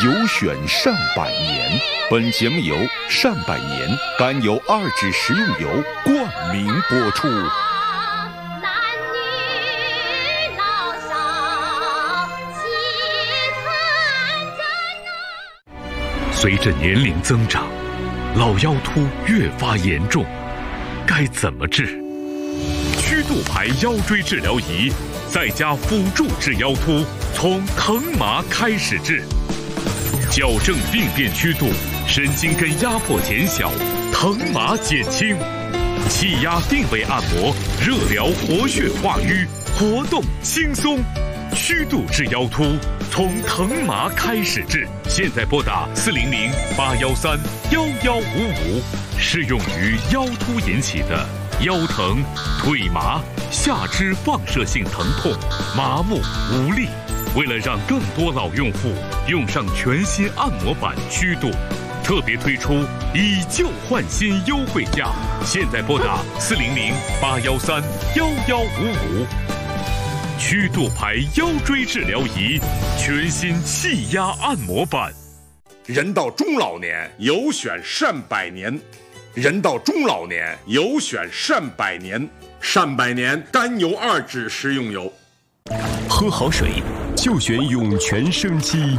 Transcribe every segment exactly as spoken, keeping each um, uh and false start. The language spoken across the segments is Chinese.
优选善百年。本节目由善百年甘油二酯食用油冠名播出。随着年龄增长，老腰突越发严重，该怎么治？曲度牌腰椎治疗仪在家辅助治腰突，从疼麻开始治，矫正病变曲度，神经根压迫减小，疼麻减轻，气压定位按摩，热疗活血化瘀，活动轻松。曲度治腰突，从疼麻开始治。现在拨打四零零八幺三幺幺五五，适用于腰突引起的腰疼、腿麻、下肢放射性疼痛、麻木无力。为了让更多老用户用上全新按摩版曲度，特别推出以旧换新优惠价。现在拨打四零零八幺三幺幺五五。曲度牌腰椎治疗仪，全新气压按摩版。 人到中老年，有选善百年。人到中老年，有选善百年。善百年甘油二酯食用油。 喝好水就选涌泉生机。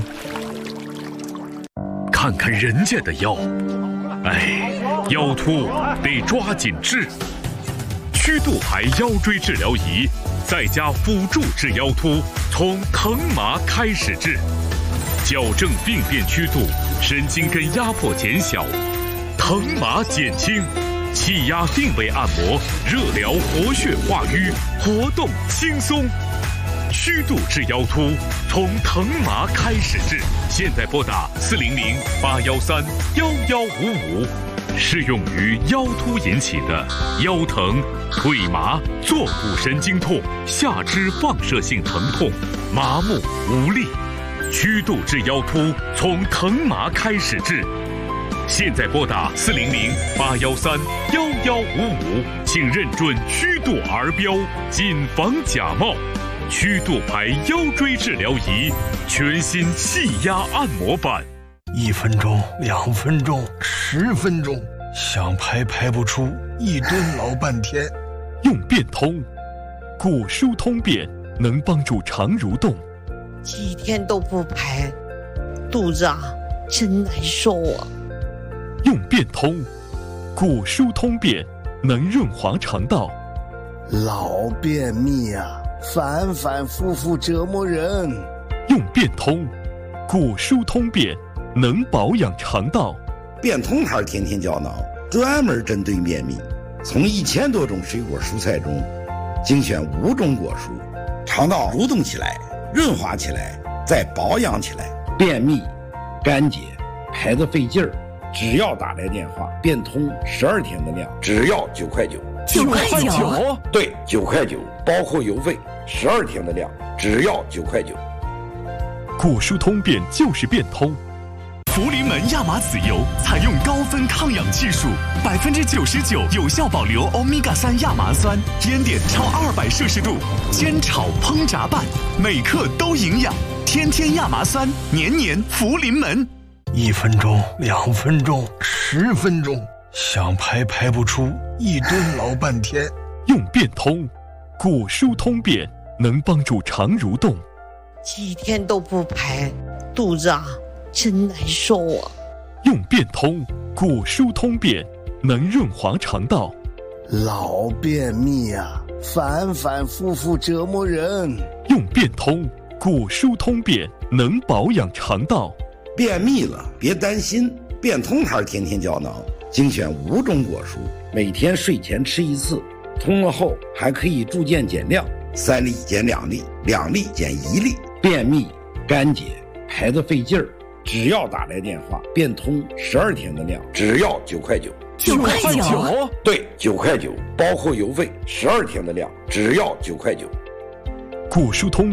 看看人家的腰，哎，腰突得抓紧治。曲度牌腰椎治疗仪在家辅助治腰突，从疼麻开始治，矫正病变曲度，神经根压迫减小，疼麻减轻，气压定位按摩，热疗活血化瘀，活动轻松。曲度治腰突，从疼麻开始治。现在拨打四零零八幺三幺幺五五，适用于腰突引起的腰疼、腿麻、坐骨神经痛、下肢放射性疼痛、麻木无力。曲度治腰突，从疼麻开始治。现在拨打四零零八幺三幺幺五五，请认准曲度儿标，谨防假冒。曲度牌腰椎治疗仪，全新气压按摩版。 一分钟、两分钟、十分钟，想排排不出，一蹲老半天。 用变通，骨疏通便，能帮助肠蠕动。 几天都不排，肚子啊真难受啊。 用变通，骨疏通便，能润滑肠道。 老便秘啊，反反复复折磨人。 用变通，骨疏通便，能保养肠道。 变通牌天天胶囊专门针对便秘，从一千多种水果蔬菜中精选五种果蔬，肠道蠕动起来，润滑起来，再保养起来。便秘、干结、排得费劲儿，只要打来电话，变通十二天的量，只要九块九。 九块九？ 对，九块九，包括邮费，十二天的量，只要九块九。 骨疏通便就是变通。 福临门亚麻籽油采用高分抗氧技术，百分之九十九有效保留欧米伽三亚麻酸，烟点超二百摄氏度，煎炒烹炸拌，每克都营养。天天亚麻酸，年年福临门。 一分钟、两分钟、十分钟，想排排不出，一蹲老半天。 用变通，骨疏通便，能帮助肠蠕动。 几天都不排，肚子啊真难受啊。 用变通，骨疏通便，能润滑肠道。 老便秘啊，反反复复折磨人。 用变通，骨疏通便，能保养肠道。 便秘了别担心，变通牌天天胶囊精选五种果蔬，每天睡前吃一次，通了后还可以逐渐减量，三粒减两粒，两粒减一粒。便秘、干结、排得费劲儿，只要打来电话，变通十二天的量，只要九块九。 九块九？ 对，九块九，包括邮费，十二天的量，只要九块九。 骨疏通